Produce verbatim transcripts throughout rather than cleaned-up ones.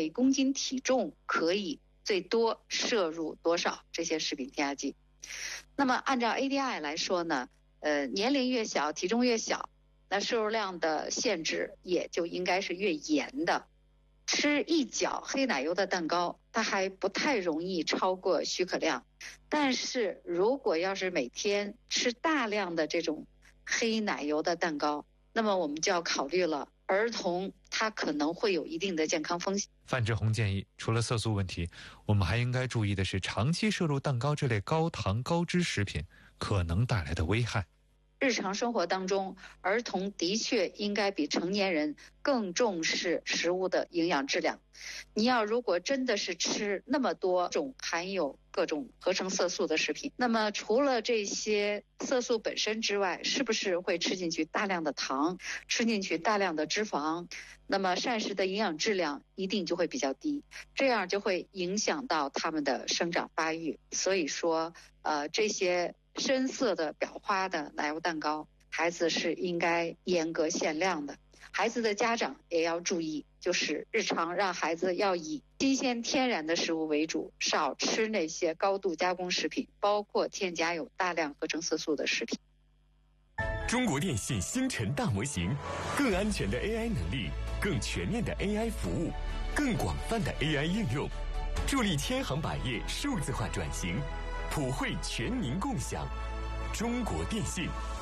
每公斤体重可以最多摄入多少这些食品添加剂。那么按照 A D I 来说呢，呃，年龄越小，体重越小，那摄入量的限制也就应该是越严的。吃一角黑奶油的蛋糕，它还不太容易超过许可量，但是如果要是每天吃大量的这种黑奶油的蛋糕，那么我们就要考虑了，儿童他可能会有一定的健康风险。 范志红建议，除了色素问题，我们还应该注意的是长期摄入蛋糕这类高糖高脂食品可能带来的危害。 日常生活当中，儿童的确应该比成年人更重视食物的营养质量。你要如果真的是吃那么多种含有各种合成色素的食品，那么除了这些色素本身之外，是不是会吃进去大量的糖，吃进去大量的脂肪，那么膳食的营养质量一定就会比较低，这样就会影响到他们的生长发育。所以说呃，这些深色的裱花的奶油蛋糕，孩子是应该严格限量的。孩子的家长也要注意，就是日常让孩子要以新鲜天然的食物为主，少吃那些高度加工食品，包括添加有大量合成色素的食品。 中国电信星辰大模型，更安全的 A I 能力，更全面的 A I 服务，更广泛的 A I 应用，助力千行百业数字化转型，普惠全民共享。中国电信。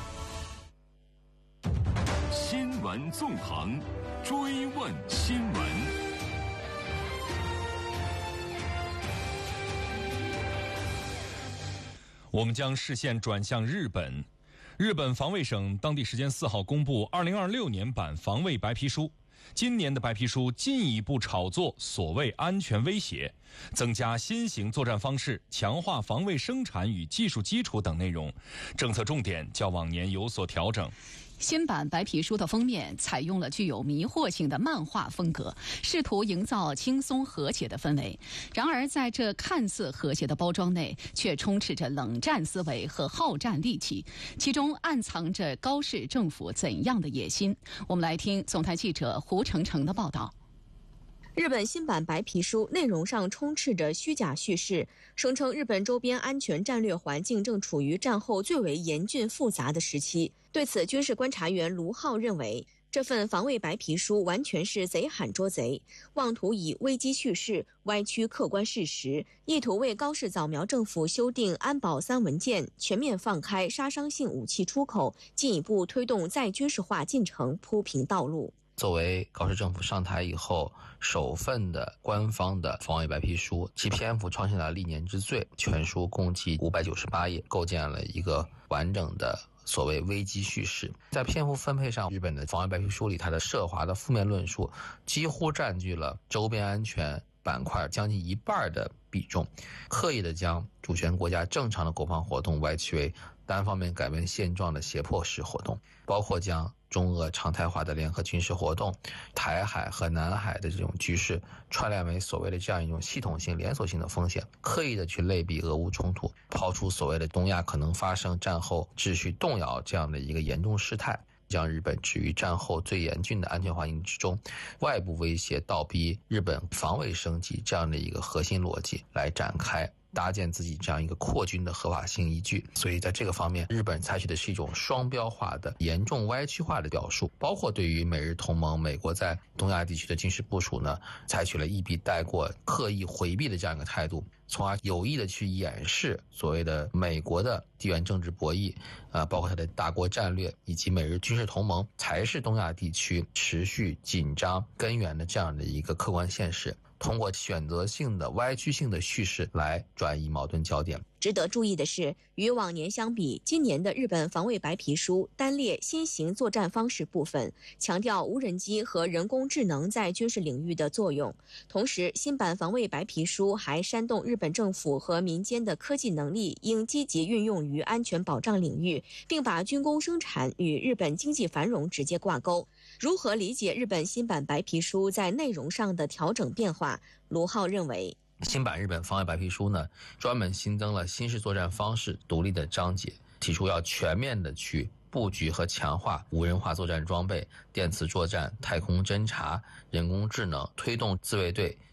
新闻纵横，追问新闻。 我们将视线转向日本。日本防卫省当地时间四号公布二零二六年版防卫白皮书。今年的白皮书进一步炒作所谓安全威胁，增加新型作战方式，强化防卫生产与技术基础等内容，政策重点较往年有所调整。 新版白皮书的封面采用了具有迷惑性的漫画风格，试图营造轻松和谐的氛围。然而在这看似和谐的包装内，却充斥着冷战思维和好战戾气，其中暗藏着高市政府怎样的野心？我们来听总台记者胡成成的报道。 日本新版白皮书内容上充斥着虚假叙事，声称日本周边安全战略环境正处于战后最为严峻复杂的时期。对此，军事观察员卢浩认为，这份防卫白皮书完全是贼喊捉贼，妄图以危机叙事歪曲客观事实，意图为高市早苗政府修订安保三文件、全面放开杀伤性武器出口，进一步推动再军事化进程铺平道路。 作为高市政府上台以后首份的官方的防卫白皮书，其篇幅创下了历年之最，全书共计五百九十八页，构建了一个完整的所谓危机叙事。在篇幅分配上，日本的防卫白皮书里，它的涉华的负面论述几乎占据了周边安全板块将近一半的比重，刻意的将主权国家正常的国防活动歪曲为单方面改变现状的胁迫式活动，包括将中俄常态化的联合军事活动、台海和南海的这种局势串联为所谓的这样一种系统性连锁性的风险，刻意的去类比俄乌冲突，抛出所谓的东亚可能发生战后秩序动摇这样的一个严重事态，将日本置于战后最严峻的安全环境之中，外部威胁倒逼日本防卫升级这样的一个核心逻辑来展开搭建自己这样一个扩军的合法性依据。所以在这个方面，日本采取的是一种双标化的严重歪曲化的表述，包括对于美日同盟美国在东亚地区的军事部署呢，采取了一笔带过刻意回避的这样一个态度，从而有意的去掩饰所谓的美国的地缘政治博弈啊，包括它的大国战略以及美日军事同盟才是东亚地区持续紧张根源的这样的一个客观现实，通过选择性的歪曲性的叙事来转移矛盾焦点。 值得注意的是，与往年相比，今年的日本防卫白皮书单列新型作战方式部分，强调无人机和人工智能在军事领域的作用。同时，新版防卫白皮书还煽动日本政府和民间的科技能力应积极运用于安全保障领域，并把军工生产与日本经济繁荣直接挂钩。如何理解日本新版白皮书在内容上的调整变化？卢浩认为， 新版日本防卫白皮书呢，专门新增了新式作战方式独立的章节，提出要全面的去布局和强化无人化作战装备、电磁作战、太空侦察、人工智能，推动自卫队